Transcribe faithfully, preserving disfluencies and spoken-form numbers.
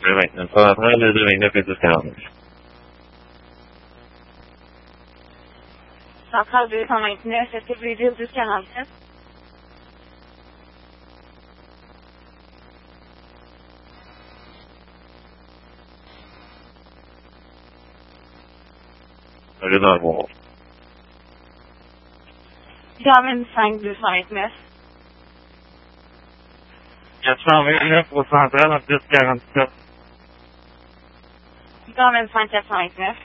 maintenance. So I'm going to do une deux quarante-neuf. Centrale deux cent vingt-neuf, est-ce que vous voulez dire douze quarante-sept? Je vais dans le voir. Domaine cinq deux cent vingt-neuf. quatre cent vingt-neuf au central en dix quarante-sept. Domaine cinq quatre cent vingt-neuf.